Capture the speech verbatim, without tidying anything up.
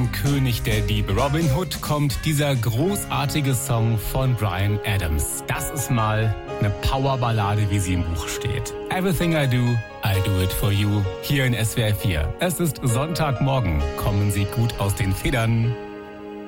vom König der Diebe Robin Hood kommt dieser großartige Song von Bryan Adams. Das ist mal eine Powerballade, wie sie im Buch steht. Everything I do, I do it for you. Hier in S W R vier. Es ist Sonntagmorgen. Kommen Sie gut aus den Federn.